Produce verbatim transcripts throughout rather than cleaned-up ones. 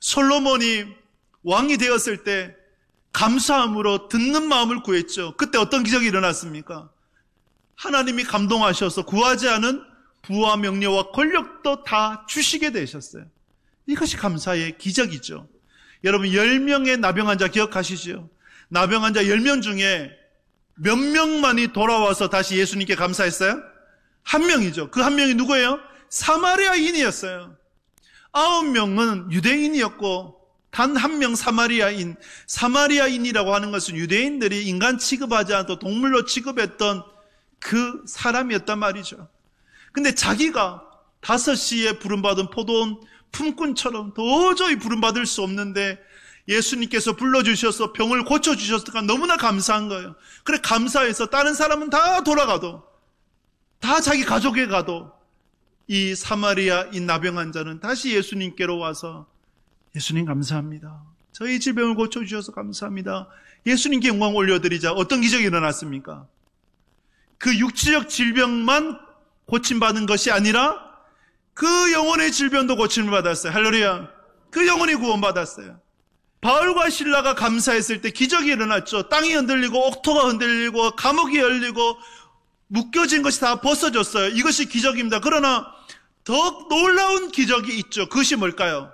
솔로몬이 왕이 되었을 때 감사함으로 듣는 마음을 구했죠. 그때 어떤 기적이 일어났습니까? 하나님이 감동하셔서 구하지 않은 부와 명예와 권력도 다 주시게 되셨어요. 이것이 감사의 기적이죠. 여러분, 열 명의 나병 환자 기억하시죠? 나병 환자 열 명 중에 몇 명만이 돌아와서 다시 예수님께 감사했어요? 한 명이죠. 그 한 명이 누구예요? 사마리아인이었어요. 아홉 명은 유대인이었고 단 한 명 사마리아인. 사마리아인이라고 하는 것은 유대인들이 인간 취급하지 않고 동물로 취급했던 그 사람이었단 말이죠. 근데 자기가 다섯 시에 부름받은 포도원 품꾼처럼 도저히 부름받을 수 없는데 예수님께서 불러주셔서 병을 고쳐주셨으니까 너무나 감사한 거예요. 그래 감사해서 다른 사람은 다 돌아가도, 다 자기 가족에 가도 이 사마리아인 나병 환자는 다시 예수님께로 와서 예수님 감사합니다. 저희 질병을 고쳐주셔서 감사합니다. 예수님께 영광 올려드리자. 어떤 기적이 일어났습니까? 그 육체적 질병만 고침받은 것이 아니라 그 영혼의 질병도 고침을 받았어요. 할렐루야. 그 영혼이 구원받았어요. 바울과 실라가 감사했을 때 기적이 일어났죠. 땅이 흔들리고 옥토가 흔들리고 감옥이 열리고 묶여진 것이 다 벗어졌어요. 이것이 기적입니다. 그러나 더 놀라운 기적이 있죠. 그것이 뭘까요?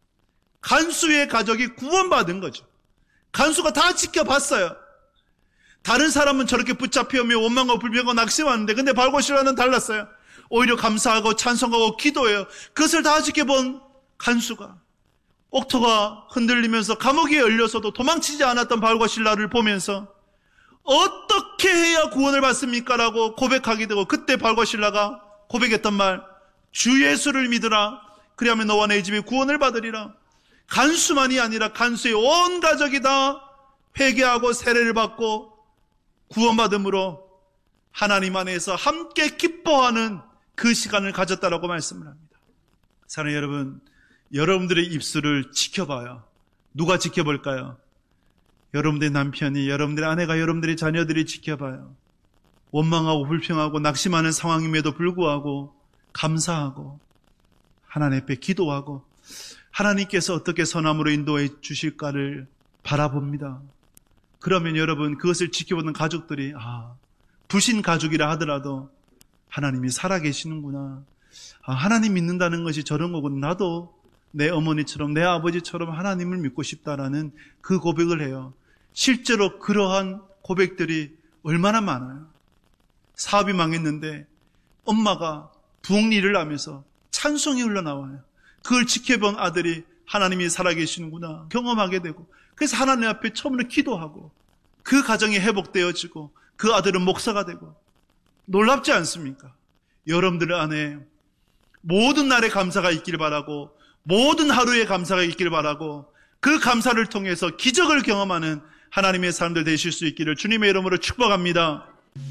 간수의 가족이 구원받은 거죠. 간수가 다 지켜봤어요. 다른 사람은 저렇게 붙잡혀오며 원망과 불평과 낙심하는데 근데 바울과 실라는 달랐어요. 오히려 감사하고 찬송하고 기도해요. 그것을 다 지켜본 간수가 옥토가 흔들리면서 감옥이 열려서도 도망치지 않았던 바울과 실라를 보면서 어떻게 해야 구원을 받습니까? 라고 고백하게 되고 그때 바울과 실라가 고백했던 말, 주 예수를 믿으라. 그리하면 너와 내 집이 구원을 받으리라. 간수만이 아니라 간수의 온 가족이 다 회개하고 세례를 받고 구원받음으로 하나님 안에서 함께 기뻐하는 그 시간을 가졌다라고 말씀을 합니다. 사랑하는 여러분, 여러분들의 입술을 지켜봐요. 누가 지켜볼까요? 여러분들의 남편이, 여러분들의 아내가, 여러분들의 자녀들이 지켜봐요. 원망하고 불평하고 낙심하는 상황임에도 불구하고 감사하고 하나님 앞에 기도하고 하나님께서 어떻게 선함으로 인도해 주실까를 바라봅니다. 그러면 여러분 그것을 지켜보는 가족들이 아, 불신 가족이라 하더라도 하나님이 살아계시는구나. 아, 하나님 믿는다는 것이 저런 거구나. 나도 내 어머니처럼 내 아버지처럼 하나님을 믿고 싶다라는 그 고백을 해요. 실제로 그러한 고백들이 얼마나 많아요. 사업이 망했는데 엄마가 부엌 일을 하면서 찬송이 흘러나와요. 그걸 지켜본 아들이 하나님이 살아계시는구나 경험하게 되고 그래서 하나님 앞에 처음으로 기도하고 그 가정이 회복되어지고 그 아들은 목사가 되고 놀랍지 않습니까? 여러분들 안에 모든 날에 감사가 있길 바라고 모든 하루에 감사가 있길 바라고 그 감사를 통해서 기적을 경험하는 하나님의 사람들 되실 수 있기를 주님의 이름으로 축복합니다.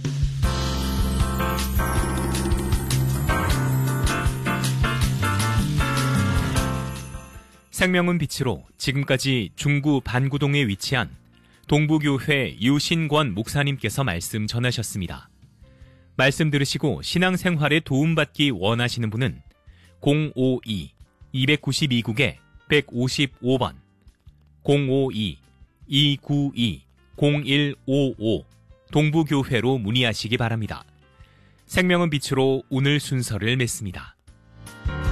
생명은 빛으로 지금까지 중구 반구동에 위치한 동부교회 유신권 목사님께서 말씀 전하셨습니다. 말씀 들으시고 신앙생활에 도움받기 원하시는 분은 공오이 이구이 국에 백오십오 번 공오이 이구이 공일오오 동부교회로 문의하시기 바랍니다. 생명은 빛으로 오늘 순서를 맺습니다.